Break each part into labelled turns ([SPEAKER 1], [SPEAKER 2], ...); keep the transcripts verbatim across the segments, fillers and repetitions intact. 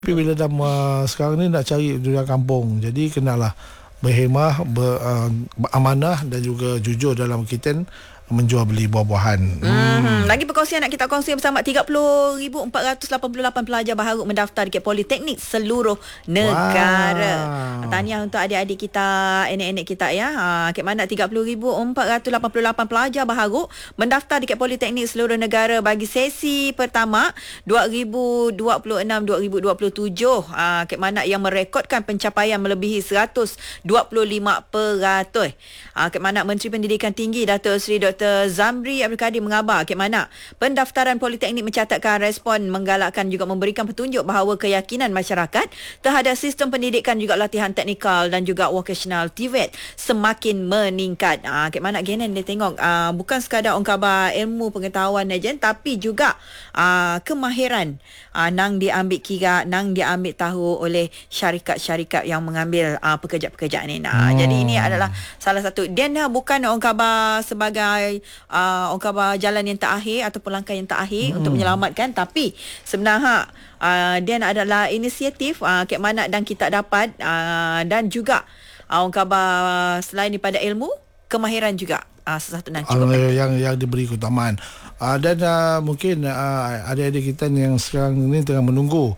[SPEAKER 1] Tapi bila dah uh, sekarang ni nak cari durian kampung, jadi kenalah berhemah, ber, uh, beramanah dan juga jujur dalam berkaitan menjual beli buah-buahan.
[SPEAKER 2] Hmm. Hmm. Lagi perkongsian nak kita kongsi bersama tiga puluh ribu empat ratus lapan puluh lapan pelajar baharu mendaftar dekat politeknik seluruh negara. Wow. Tahniah untuk adik-adik kita, anak-anak kita ya. Ha, kat mana tiga puluh ribu empat ratus lapan puluh lapan pelajar baharu mendaftar dekat politeknik seluruh negara bagi sesi pertama dua ribu dua puluh enam dua ribu dua puluh tujuh. Ha, kat mana yang merekodkan pencapaian melebihi seratus dua puluh lima peratus. Ha, kat mana Menteri Pendidikan Tinggi Datuk Seri Doktor Zamri Abdul Kadir mengabar ke mana pendaftaran politeknik mencatatkan respon menggalakkan juga memberikan petunjuk bahawa keyakinan masyarakat terhadap sistem pendidikan juga latihan teknikal dan juga vocational T V E T semakin meningkat. Ah, ke mana genen dia tengok ah, bukan sekadar orang khabar ilmu pengetahuan aja tapi juga ah, kemahiran ah, nang diambil kira nang diambil tahu oleh syarikat-syarikat yang mengambil ah, pekerja-pekerja ni. Nah, hmm. jadi ini adalah salah satu dia bukan orang khabar sebagai Uh, orang khabar jalan yang terakhir ataupun langkah yang terakhir hmm. untuk menyelamatkan, tapi sebenarnya uh, dia adalah inisiatif uh, kat mana dan kita dapat uh, dan juga uh, orang khabar selain daripada ilmu, kemahiran juga uh, sesuatu yang cukup
[SPEAKER 1] uh, yang yang diberi keutamaan uh, dan uh, mungkin uh, adik-adik kita yang sekarang ini tengah menunggu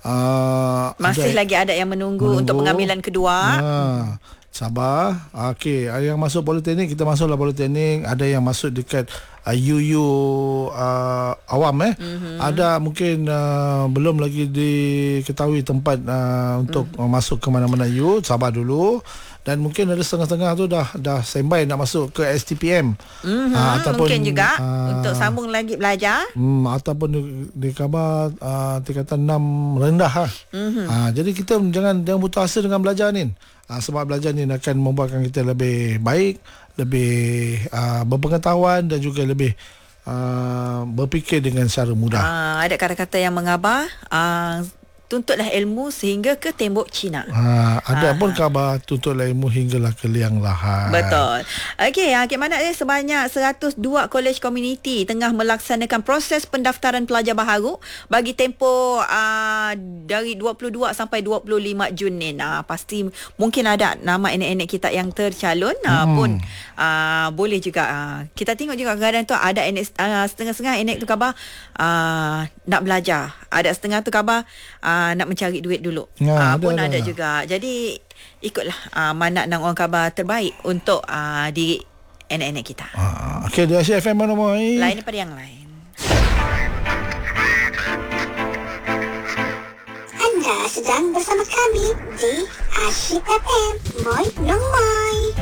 [SPEAKER 1] uh,
[SPEAKER 2] masih ada, lagi ada yang menunggu, menunggu untuk pengambilan kedua. uh,
[SPEAKER 1] Sabar. Okey, ada yang masuk politeknik, kita masuklah politeknik. Ada yang masuk dekat uh, U U uh, awam eh. Mm-hmm. Ada mungkin uh, belum lagi diketahui tempat uh, untuk mm. uh, masuk ke mana-mana U. Sabar dulu. Dan mungkin ada setengah-setengah tu dah dah standby nak masuk ke S T P M.
[SPEAKER 2] Mm-hmm. Uh, ataupun mungkin juga uh, untuk sambung lagi belajar.
[SPEAKER 1] Um, ataupun di, di khabar uh, tingkatan enam rendah lah. Mm-hmm. Uh, jadi kita jangan jangan putus asa dengan belajar ni. Uh, sebab belajar ni akan membuatkan kita lebih baik, lebih uh, berpengetahuan dan juga lebih uh, berfikir dengan secara mudah.
[SPEAKER 2] Uh, ada kata-kata yang mengabar, uh, tuntutlah ilmu sehingga ke tembok Cina.
[SPEAKER 1] Ha, ada ha, pun khabar tuntutlah ilmu hinggalah ke liang lahat.
[SPEAKER 2] Betul. Okey, ya, ke mana dia sebanyak seratus dua kolej komuniti tengah melaksanakan proses pendaftaran pelajar baharu bagi tempoh uh, dari dua puluh dua sampai dua puluh lima Jun ni. Nah, pasti mungkin ada nama anak-anak kita yang tercalon hmm. uh, pun uh, boleh juga uh, kita tengok juga kadang tu ada anak uh, setengah-setengah anak tu khabar uh, nak belajar. Ada setengah tu khabar uh, nak mencari duit dulu. Ya, uh, pun ada, ada juga. Jadi ikutlah uh, mana nang orang khabar terbaik untuk uh, diri anak-anak kita.
[SPEAKER 1] Uh, Okey, di Asia F M mana mai?
[SPEAKER 2] Lain daripada yang lain.
[SPEAKER 3] Anda sedang bersama kami di Asia F M. Moi Nong Mai.